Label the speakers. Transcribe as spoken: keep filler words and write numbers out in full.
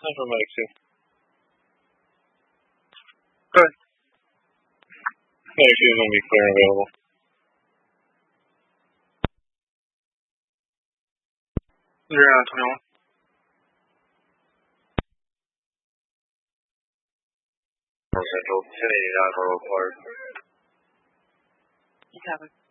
Speaker 1: Never Mike too.
Speaker 2: Good.
Speaker 1: Mike is going to be clear and available.
Speaker 2: Zero nine twenty-one.
Speaker 3: Central ten eighty-nine Royal Park.
Speaker 4: You covered.